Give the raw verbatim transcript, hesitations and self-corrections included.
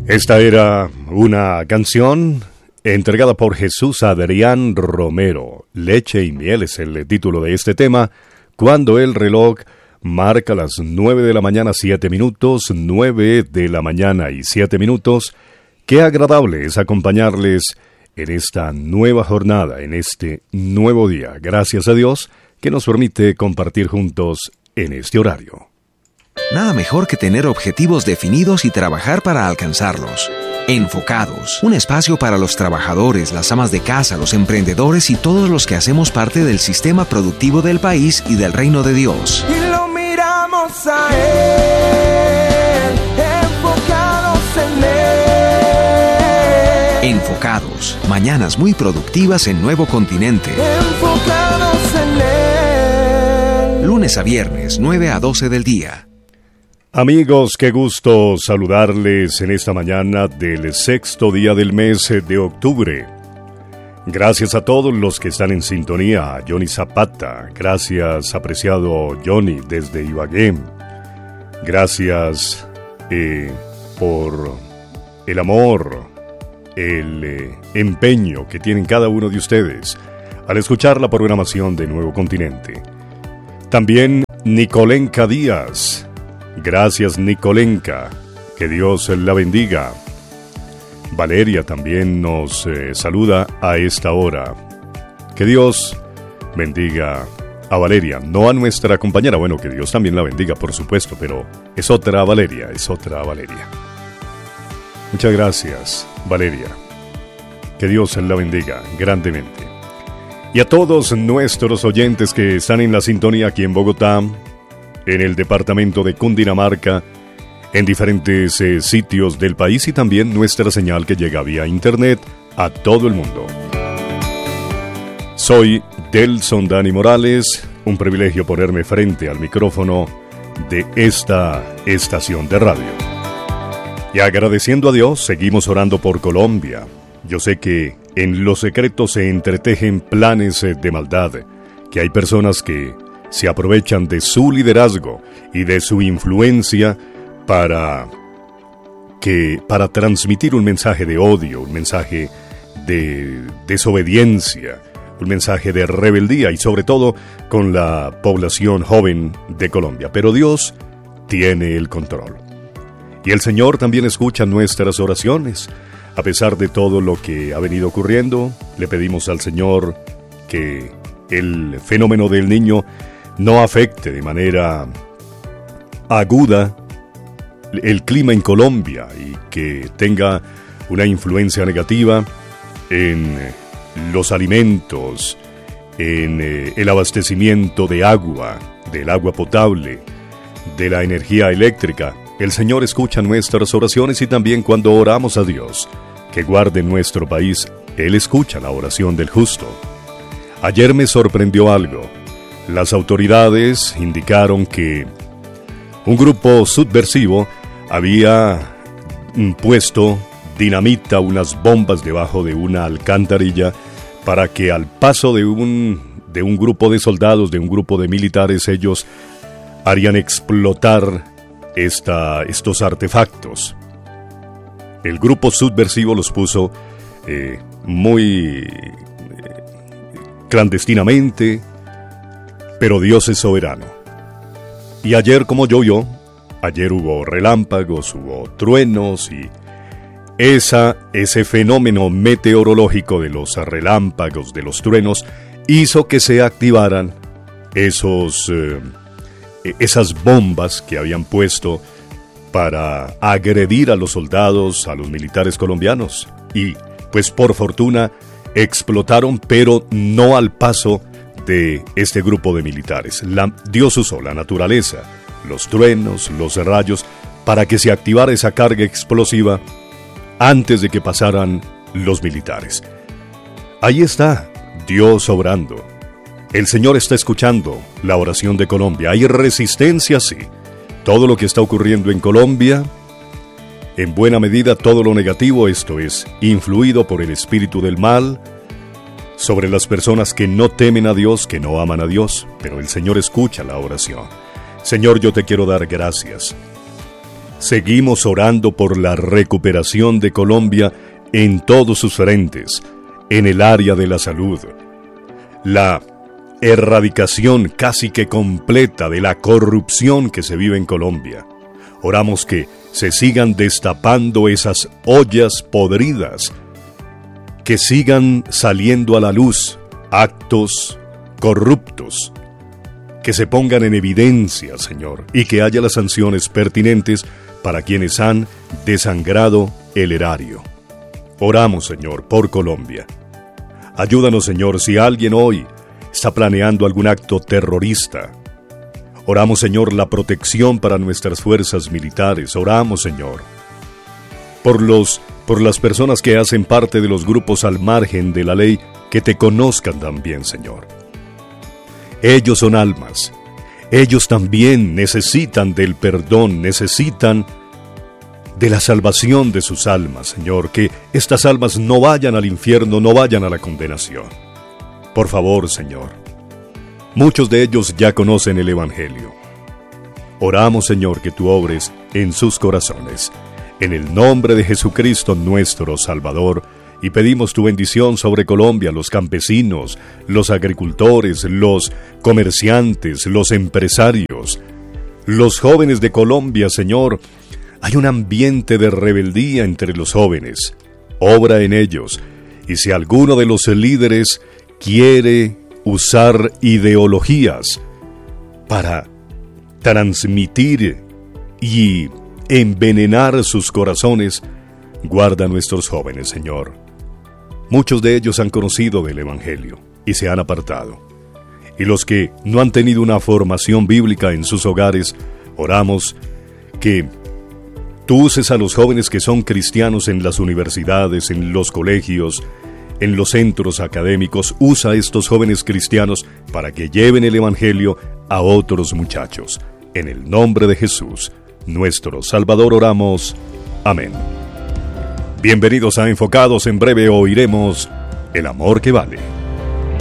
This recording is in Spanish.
Esta era una canción entregada por Jesús Adrián Romero. Leche y miel es el título de este tema, cuando el reloj marca las nueve de la mañana, siete minutos, nueve de la mañana y siete minutos. Qué agradable es acompañarles en esta nueva jornada, en este nuevo día. Gracias a Dios que nos permite compartir juntos en este horario. Nada mejor que tener objetivos definidos y trabajar para alcanzarlos. Enfocados, un espacio para los trabajadores, las amas de casa, los emprendedores y todos los que hacemos parte del sistema productivo del país y del reino de Dios. Y lo miramos a Él, enfocados en Él. Enfocados, mañanas muy productivas en Nuevo Continente. Enfocados en Él. Lunes a viernes, nueve a doce del día. Amigos, qué gusto saludarles en esta mañana del sexto día del mes de octubre. Gracias a todos los que están en sintonía. A Johnny Zapata, gracias apreciado Johnny desde Ibagué. Gracias eh, por el amor, el eh, empeño que tienen cada uno de ustedes al escuchar la programación de Nuevo Continente. También Nicolenca Díaz. Gracias, Nicolenca. Que Dios la bendiga. Valeria también nos eh, saluda a esta hora. Que Dios bendiga a Valeria, no a nuestra compañera. Bueno, que Dios también la bendiga, por supuesto, pero es otra Valeria, es otra Valeria. Muchas gracias, Valeria. Que Dios la bendiga grandemente. Y a todos nuestros oyentes que están en la sintonía aquí en Bogotá, en el departamento de Cundinamarca, en diferentes eh, sitios del país y también nuestra señal que llega vía internet a todo el mundo. Soy Delson Dani Morales, un privilegio ponerme frente al micrófono de esta estación de radio. Y agradeciendo a Dios, seguimos orando por Colombia. Yo sé que en lo secreto se entretejen planes eh, de maldad, que hay personas que se aprovechan de su liderazgo y de su influencia para, que, para transmitir un mensaje de odio, un mensaje de desobediencia, un mensaje de rebeldía y sobre todo con la población joven de Colombia. Pero Dios tiene el control. Y el Señor también escucha nuestras oraciones. A pesar de todo lo que ha venido ocurriendo, le pedimos al Señor que el fenómeno del Niño no afecte de manera aguda el clima en Colombia y que tenga una influencia negativa en los alimentos, en el abastecimiento de agua, del agua potable, de la energía eléctrica. El Señor escucha nuestras oraciones y también cuando oramos a Dios que guarde nuestro país, Él escucha la oración del justo. Ayer me sorprendió algo. Las autoridades indicaron que un grupo subversivo había puesto dinamita, unas bombas debajo de una alcantarilla para que al paso de un, de un grupo de soldados, de un grupo de militares, ellos harían explotar esta, estos artefactos. El grupo subversivo los puso eh, muy eh, clandestinamente, pero Dios es soberano. Y ayer como llovió, ayer hubo relámpagos, hubo truenos y esa, ese fenómeno meteorológico de los relámpagos, de los truenos, hizo que se activaran esos, eh, esas bombas que habían puesto para agredir a los soldados, a los militares colombianos. Y pues por fortuna explotaron, pero no al paso de este grupo de militares. La, Dios usó la naturaleza, los truenos, los rayos, para que se activara esa carga explosiva antes de que pasaran los militares. Ahí está Dios obrando. El Señor está escuchando la oración de Colombia. Hay resistencia, sí. Todo lo que está ocurriendo en Colombia, en buena medida todo lo negativo, esto es influido por el espíritu del mal, sobre las personas que no temen a Dios, que no aman a Dios, pero el Señor escucha la oración. Señor, yo te quiero dar gracias. seguimos orando por la recuperación de Colombia en todos sus frentes, en el área de la salud, la erradicación casi que completa de la corrupción que se vive en Colombia. Oramos que se sigan destapando esas ollas podridas, que sigan saliendo a la luz actos corruptos, que se pongan en evidencia, Señor, y que haya las sanciones pertinentes para quienes han desangrado el erario. Oramos, Señor, por Colombia. Ayúdanos, Señor, si alguien hoy está planeando algún acto terrorista. Oramos, Señor, la protección para nuestras fuerzas militares. Oramos, Señor, por los, por las personas que hacen parte de los grupos al margen de la ley, que te conozcan también, Señor. Ellos son almas. Ellos también necesitan del perdón, necesitan de la salvación de sus almas, Señor, que estas almas no vayan al infierno, no vayan a la condenación. Por favor, Señor. Muchos de ellos ya conocen el Evangelio. Oramos, Señor, que tú obres en sus corazones. En el nombre de Jesucristo, nuestro Salvador, y pedimos tu bendición sobre Colombia, los campesinos, los agricultores, los comerciantes, los empresarios, los jóvenes de Colombia, Señor. Hay un ambiente de rebeldía entre los jóvenes. Obra en ellos. Y si alguno de los líderes quiere usar ideologías para transmitir y envenenar sus corazones, guarda a nuestros jóvenes, Señor. Muchos de ellos han conocido del Evangelio y se han apartado. Y los que no han tenido una formación bíblica en sus hogares, oramos que tú uses a los jóvenes que son cristianos en las universidades, en los colegios, en los centros académicos. Usa a estos jóvenes cristianos para que lleven el Evangelio a otros muchachos. En el nombre de Jesús, nuestro Salvador, oramos. Amén. Bienvenidos a Enfocados. En breve oiremos El amor que vale.